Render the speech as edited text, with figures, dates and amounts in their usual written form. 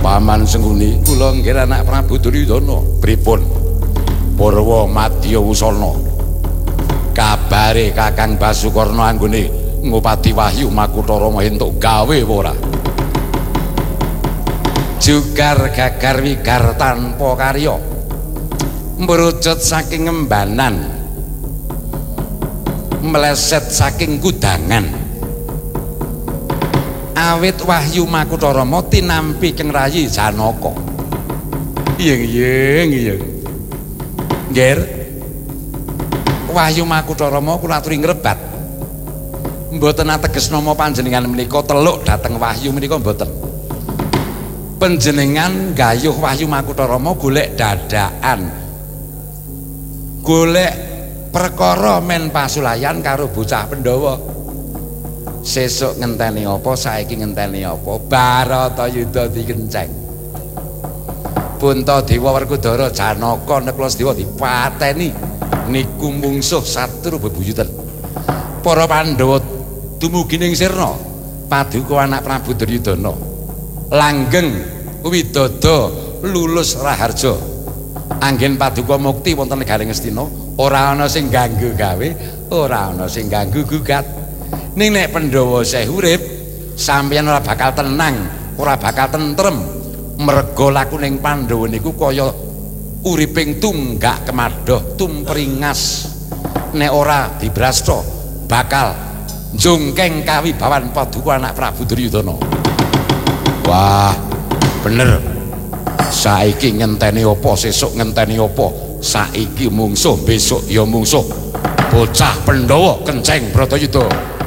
Paman Sengkuni, kula nggih anak Prabu Duryudana. Pripun? Purwa Madya Wusana. Kabare Kakang Basukarna anggone ngupati Wahyu Makutara entuk gawe apa ora? Jugar gagar wigar tanpa karya. Mbrucut saking ngembanan. Meleset saking kudangan. Awit Wahyu Makutara tinampi keng rayi Janaka. Iya. Nggih. Wahyu Makutara kula aturi ngrebat. Mboten ateges nama panjenengan menika teluk dhateng Wahyu menika mboten. Panjenengan gayuh Wahyu Makutara golek dadakan. Golek perkara men pasulayan karo bocah Pandhawa. Sesuk ngenteni apa, saiki ngenteni apa? Baratayuda dikenceng. Puntadewa Werkudara Janaka Neklasdewa dipateni niku mungsuh satru bebuyutan. Para Pandhawa dumugi ning sirna paduka anak Prabu Duryudana. Langgeng widada lulus raharja. Anggen paduka mukti wonten negaring Ngastina, ora ana sing ganggu gawe, ora ana sing ganggu gugat. Ning nek Pandhawa isih urip, sampeyan ora bakal tenang, ora bakal tentrem. Merga lakuning Pandhawa niku kaya uriping tunggak kemadoh tumpringas. Nek ora dibrasta bakal njungkeng kawibawan paduka anak Prabu Duryudana. Wah, bener. Saiki ngenteni apa, sesuk ngenteni apa? Saiki mungsuh, besok ya mungsuh. Bocah Pandhawa kenceng Bratayuda.